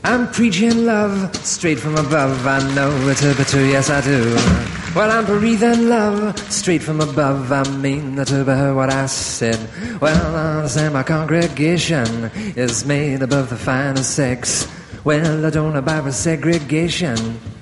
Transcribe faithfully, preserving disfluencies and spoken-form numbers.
I'm preaching love straight from above. I know it's a bitter, yes I do. Well, I'm breathing love straight from above. I mean to be what I said. Well, I understand my congregation is made above the finest sex. Well, I don't abide with segregation.